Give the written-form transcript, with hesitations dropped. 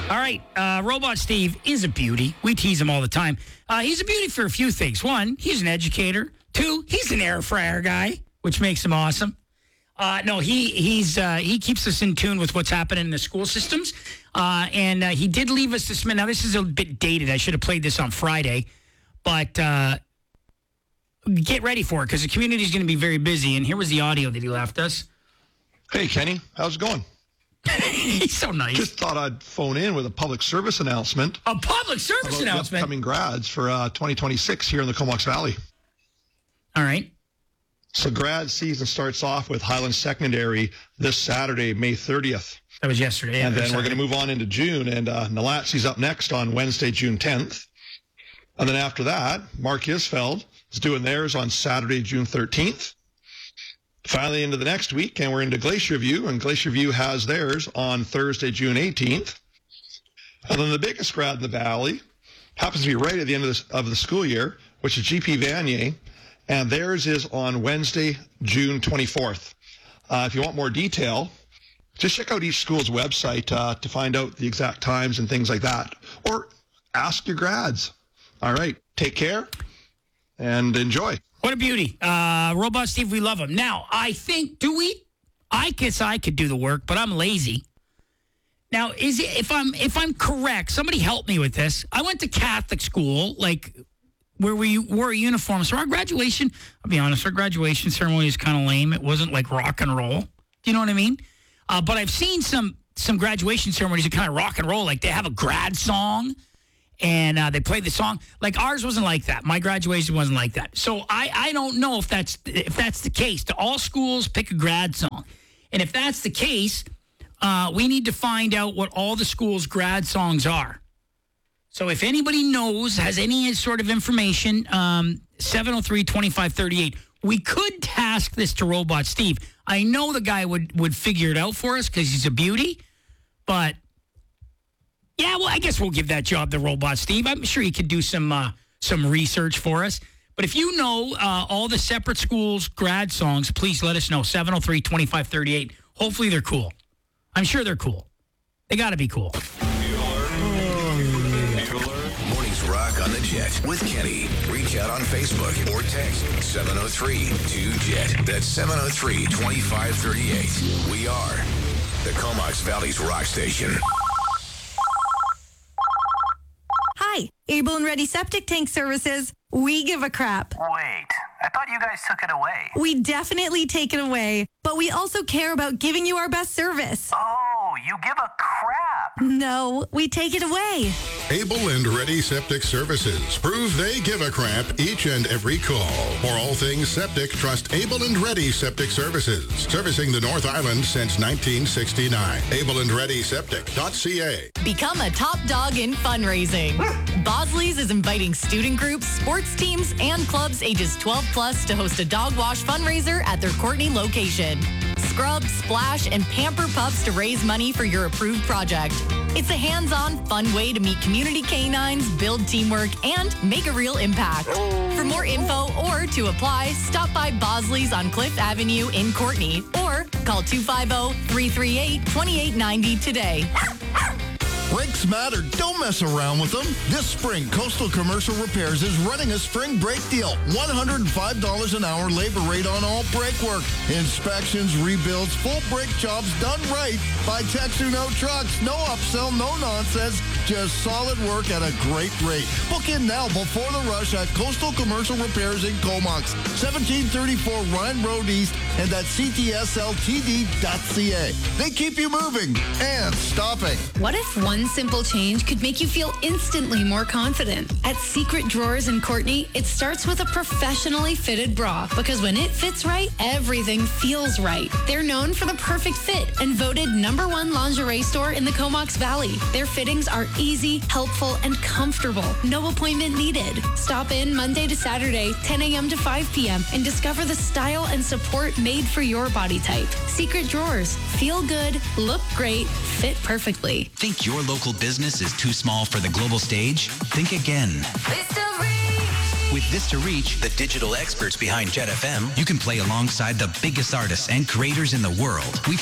All right, Robot Steve is a beauty. We tease him all the time. He's a beauty for a few things. One, he's an educator. Two, he's an air fryer guy, which makes him awesome. No, he keeps us in tune with what's happening in the school systems. And he did leave us this minute. Now, this is a bit dated. I should have played this on Friday. But get ready for it because the community is going to be very busy. And here was the audio that he left us. Hey, Kenny. How's it going? He's so nice. Just thought I'd phone in with a public service announcement. A public service announcement? Upcoming grads for 2026 here in the Comox Valley. All right. So grad season starts off with Highland Secondary this Saturday, May 30th. That was yesterday. And then we're going to move on into June, and Nalatzi's up next on Wednesday, June 10th. And then after that, Mark Isfeld is doing theirs on Saturday, June 13th. Finally into the next week, and we're into Glacier View, and Glacier View has theirs on Thursday, June 18th. And then the biggest grad in the valley happens to be right at the end of the school year, which is GP Vanier, and theirs is on Wednesday, June 24th. If you want more detail, just check out each school's website to find out the exact times and things like that, or ask your grads. All right, take care and enjoy. What a beauty. Robot Steve, we love him. Now, I guess I could do the work, but I'm lazy. Now, if I'm correct, somebody help me with this. I went to Catholic school, like where we wore a uniform. So our graduation, I'll be honest, our graduation ceremony is kind of lame. It wasn't like rock and roll. Do you know what I mean? But I've seen some graduation ceremonies that kind of rock and roll. Like they have a grad song. And they played the song. Like ours wasn't like that. My graduation wasn't like that. So I don't know if that's the case. Do all schools pick a grad song? And if that's the case, we need to find out what all the schools' grad songs are. So if anybody knows, has any sort of information, 703-2538. We could task this to Robot Steve. I know the guy would figure it out for us because he's a beauty, but... yeah, well, I guess we'll give that job to Robot Steve. I'm sure he could do some research for us. But if you know all the separate schools' grad songs, please let us know. 703-2538. Hopefully they're cool. I'm sure they're cool. They got to be cool. Mornings Rock on the Jet with Kenny. Reach out on Facebook or text 703-2JET. That's 703-2538. We are the Comox Valley's rock station. Hi, Able and Ready Septic Tank Services. We give a crap. Wait, I thought you guys took it away. We definitely take it away, but we also care about giving you our best service. Oh, you give a crap. No, we take it away. Able and Ready Septic Services. Prove they give a crap each and every call. For all things septic, trust Able and Ready Septic Services. Servicing the North Island since 1969. AbleandReadySeptic.ca. Become a top dog in fundraising. Bosley's is inviting student groups, sports teams, and clubs ages 12 plus to host a dog wash fundraiser at their Courtney location. Scrub, splash, and pamper pups to raise money for your approved project. It's a hands-on, fun way to meet community canines, build teamwork, and make a real impact. For more info or to apply, stop by Bosley's on Cliff Avenue in Courtney or call 250-338-2890 today. Brakes matter. Don't mess around with them. This spring, Coastal Commercial Repairs is running a spring brake deal. $105 an hour labor rate on all brake work. Inspections, rebuilds, full brake jobs done right by techs who know trucks. No upsell, no nonsense. Just solid work at a great rate. Book in now before the rush at Coastal Commercial Repairs in Comox. 1734 Ryan Road East and at ctsltd.ca. They keep you moving and stopping. What if one simple change could make you feel instantly more confident? At Secret Drawers in Courtney, it starts with a professionally fitted bra because when it fits right, everything feels right. They're known for the perfect fit and voted #1 lingerie store in the Comox Valley. Their fittings are easy, helpful, and comfortable. No appointment needed. Stop in Monday to Saturday, 10 a.m. to 5 p.m. and discover the style and support made for your body type. Secret Drawers. Feel good, look great, fit perfectly. Think your local business is too small for the global stage? Think again. With Vista Reach, the digital experts behind Jet FM, you can play alongside the biggest artists and creators in the world. We